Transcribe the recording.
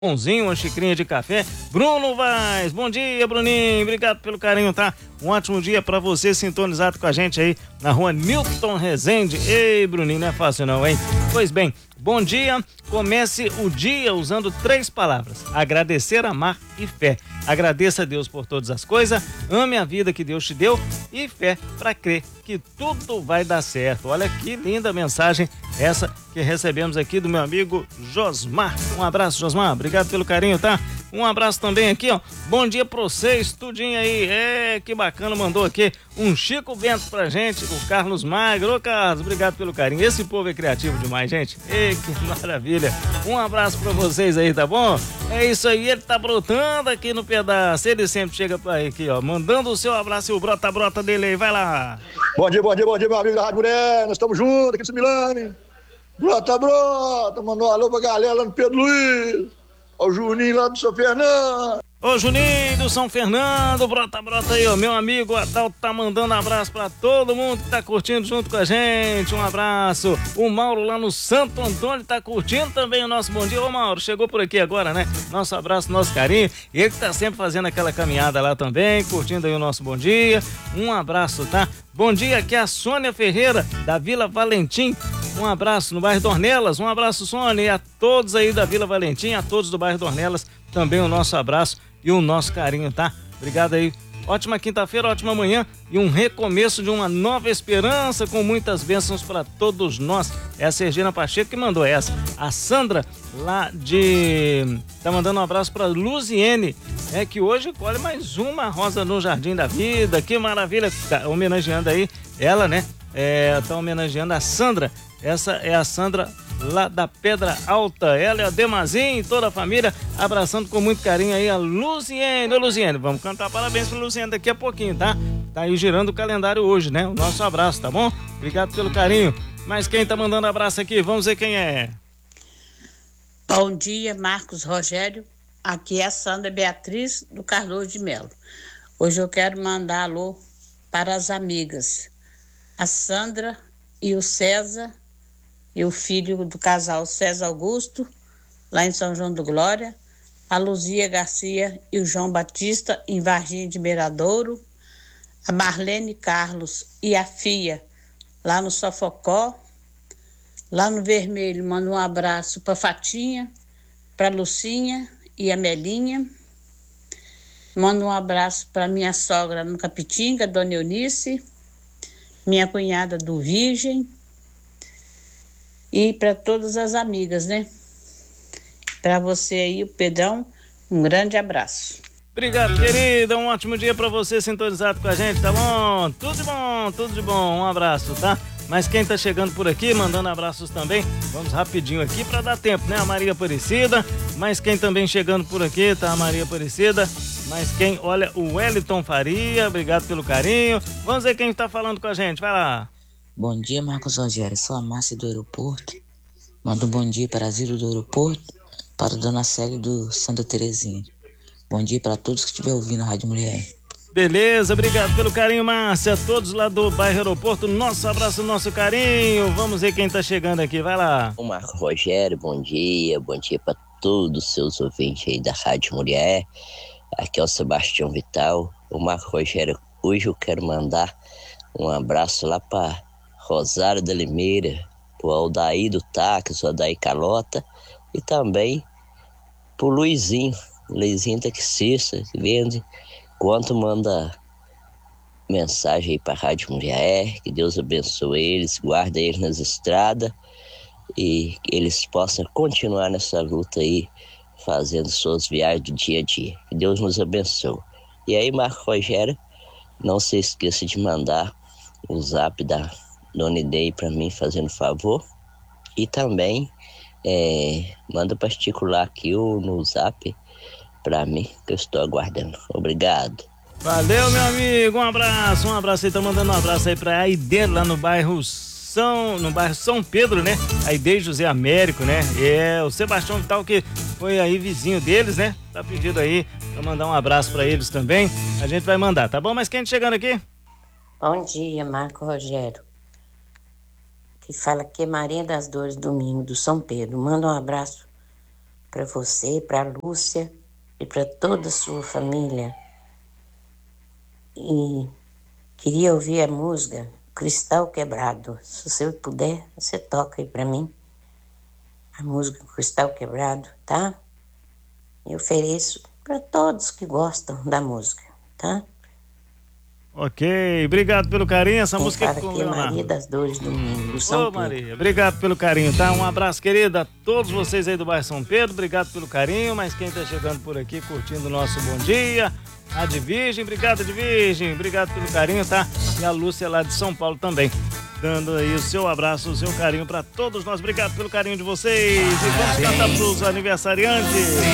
Pãozinho, uma xicrinha de café. Bruno Vaz, bom dia, Bruninho, obrigado pelo carinho, tá? Um ótimo dia pra você sintonizado com a gente aí na rua Newton Rezende. Ei, Bruninho, não é fácil não, hein? Pois bem, bom dia, comece o dia usando 3 palavras: agradecer, amar e fé. Agradeça a Deus por todas as coisas, ame a vida que Deus te deu e fé pra crer que tudo vai dar certo. Olha que linda mensagem essa que recebemos aqui do meu amigo Josmar. Um abraço, Josmar, obrigado pelo carinho, tá? Um abraço também aqui, ó. Bom dia pra vocês, tudinho aí. Que bacana, mandou aqui um Chico Bento pra gente, o Carlos Magro. Ô, Carlos, obrigado pelo carinho. Esse povo é criativo demais, gente. Que maravilha. Um abraço pra vocês aí, tá bom? É isso aí, ele tá brotando aqui no pedaço. Ele sempre chega pra aqui, ó, mandando o seu abraço e o brota dele aí. Vai lá. Bom dia, meu amigo da Rádio Mulher. Nós estamos juntos aqui no Similane. Brota, mandou um alô pra galera lá no Pedro Luiz. Ó, o Juninho lá do São Fernando. Ô, Juninho do São Fernando, brota aí, ó. Meu amigo Adalto tá mandando abraço pra todo mundo que tá curtindo junto com a gente. Um abraço. O Mauro lá no Santo Antônio tá curtindo também o nosso bom dia. Ô, Mauro, chegou por aqui agora, né? Nosso abraço, nosso carinho. E ele que tá sempre fazendo aquela caminhada lá também, curtindo aí o nosso bom dia. Um abraço, tá? Bom dia, aqui é a Sônia Ferreira, da Vila Valentim. Um abraço no bairro Dornelas. Um abraço, Sônia, e a todos aí da Vila Valentim, a todos do bairro Dornelas, também o nosso abraço e o nosso carinho, tá? Obrigado aí. Ótima quinta-feira, ótima manhã e um recomeço de uma nova esperança com muitas bênçãos para todos nós. É a Sergina Pacheco que mandou essa. A Sandra tá mandando um abraço para Luziene, que hoje colhe mais uma rosa no Jardim da Vida. Que maravilha, tá homenageando aí ela, né? Tá homenageando a Sandra. Essa é a Sandra lá da Pedra Alta. Ela é a Demazinha e toda a família, abraçando com muito carinho aí a Luziene. Ô, Luziene, vamos cantar parabéns pra Luziene daqui a pouquinho, tá? Tá aí girando o calendário hoje, né? O nosso abraço, tá bom? Obrigado pelo carinho. Mas quem tá mandando abraço aqui, vamos ver quem é. Bom dia, Marcos Rogério. Aqui é a Sandra Beatriz do Cardoso de Melo. Hoje eu quero mandar alô para as amigas, a Sandra e o César, e o filho do casal César Augusto, lá em São João do Glória, a Luzia Garcia e o João Batista, em Varginha de Miradouro, a Marlene Carlos e a Fia, lá no Sofocó, lá no Vermelho. Mando um abraço para Fatinha, para Lucinha e a Melinha. Mando um abraço para minha sogra no Capitinga, Dona Eunice, minha cunhada do Virgem, e para todas as amigas, né? Para você aí, o Pedrão, um grande abraço. Obrigado, querida. Um ótimo dia para você sintonizado com a gente, tá bom? Tudo de bom, tudo de bom. Um abraço, tá? Mas quem tá chegando por aqui, mandando abraços também, vamos rapidinho aqui para dar tempo, né? A Maria Aparecida, mas quem também chegando por aqui, tá? A Maria Aparecida, mas quem? Olha, o Wellington Faria, obrigado pelo carinho. Vamos ver quem tá falando com a gente, vai lá. Bom dia, Marcos Rogério. Sou a Márcia do aeroporto. Mando um bom dia para a Ziro do aeroporto, para a Dona Célia do Santa Terezinha. Bom dia para todos que estiverem ouvindo a Rádio Mulher. Beleza, obrigado pelo carinho, Márcia. Todos lá do bairro Aeroporto, nosso abraço, nosso carinho. Vamos ver quem tá chegando aqui, vai lá. O Marcos Rogério, bom dia para todos os seus ouvintes aí da Rádio Mulher. Aqui é o Sebastião Vital. O Marcos Rogério, hoje eu quero mandar um abraço lá para Rosário da Limeira, pro Aldair do Táxi, o Aldair Calota, e também pro Luizinho taxista, vende quanto manda mensagem aí pra Rádio Mulher. Que Deus abençoe eles, guarda eles nas estradas e que eles possam continuar nessa luta aí, fazendo suas viagens do dia a dia. Que Deus nos abençoe. E aí, Marco Rogério, não se esqueça de mandar o zap da Dona Ideia para mim, fazendo favor. E também manda particular aqui no zap para mim, que eu estou aguardando. Obrigado. Valeu, meu amigo, um abraço aí, tá mandando um abraço aí pra Aide lá no bairro São Pedro, né? Aide José Américo, né? O Sebastião Vital, que foi aí vizinho deles, né? Tá pedido aí pra mandar um abraço pra eles também. A gente vai mandar, tá bom? Mas quem tá chegando aqui? Bom dia, Marco Rogério. Que fala aqui é Maria das Dores Domingo, do São Pedro. Manda um abraço para você, para a Lúcia e para toda a sua família. E queria ouvir a música Cristal Quebrado. Se você puder, você toca aí para mim. A música Cristal Quebrado, tá? Eu ofereço para todos que gostam da música, tá? Ok, obrigado pelo carinho. Essa Quem música fala com o aqui é Maria Leonardo. das Dores do Mundo, do São Ô Pedro. Maria, obrigado pelo carinho, tá? Um abraço, querida, a todos vocês aí do bairro São Pedro, obrigado pelo carinho, mas quem tá chegando por aqui curtindo o nosso bom dia, a de Virgem, obrigado de Virgem, obrigado pelo carinho, tá? E a Lúcia lá de São Paulo também, dando aí o seu abraço, o seu carinho pra todos nós, obrigado pelo carinho de vocês, e vamos cantar pros aniversariantes.